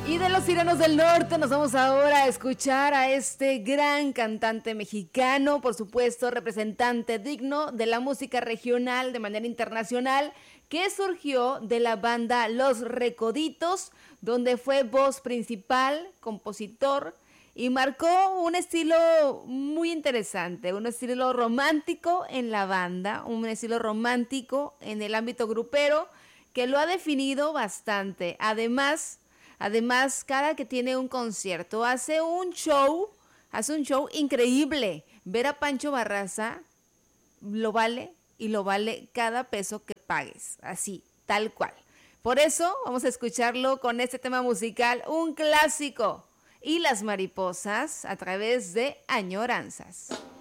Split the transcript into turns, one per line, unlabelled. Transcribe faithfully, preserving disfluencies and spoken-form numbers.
Y de los Tiranos del Norte nos vamos ahora a escuchar a este gran cantante mexicano, por supuesto, representante digno de la música regional de manera internacional, que surgió de la banda Los Recoditos, donde fue voz principal, compositor, y marcó un estilo muy interesante, un estilo romántico en la banda, un estilo romántico en el ámbito grupero, que lo ha definido bastante. Además, Además, cada que tiene un concierto, hace un show, hace un show increíble. Ver a Pancho Barraza lo vale y lo vale cada peso que pagues, así, tal cual. Por eso vamos a escucharlo con este tema musical, un clásico, Y las mariposas, a través de Añoranzas.